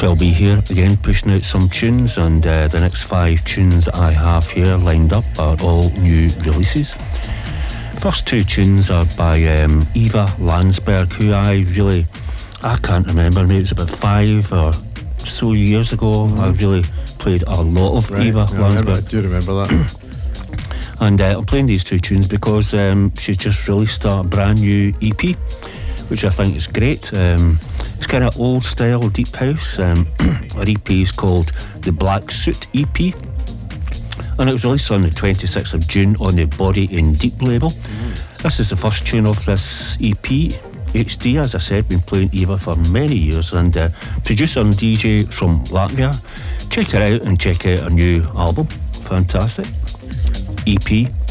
I'll be here again pushing out some tunes, and the next 5 tunes I have here lined up are all new releases. First 2 tunes are by Eva Landsberg, who I can't remember, maybe it was about 5 or so years ago. I really played a lot of Eva Landsberg. I do remember that. And I'm playing these 2 tunes because she's just released a brand new EP, which I think is great. It's kind of old style deep house. Her EP is called the Black Suit EP, and it was released on the 26th of June on the Body in Deep label. This is the first tune of this EP. HD, as I said, been playing Eva for many years, and producer and DJ from Latvia. Check her out and check out her new album. Fantastic. EP